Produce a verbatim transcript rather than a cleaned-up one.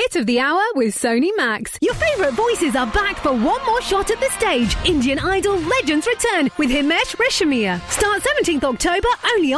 Hit of the hour with Sony Max. Your favourite voices are back for one more shot at the stage. Indian Idol Legends return with Himesh Reshammiya. Start seventeenth October only on